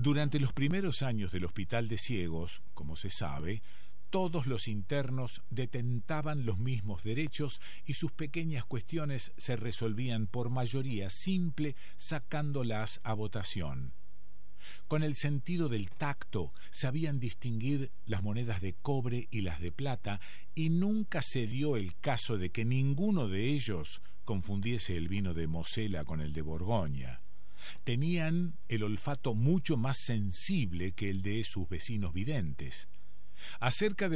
Durante los primeros años del Hospital de Ciegos, como se sabe, todos los internos detentaban los mismos derechos y sus pequeñas cuestiones se resolvían por mayoría simple sacándolas a votación. Con el sentido del tacto sabían distinguir las monedas de cobre y las de plata y nunca se dio el caso de que ninguno de ellos confundiese el vino de Mosela con el de Borgoña. Tenían el olfato mucho más sensible que el de sus vecinos videntes. Acerca de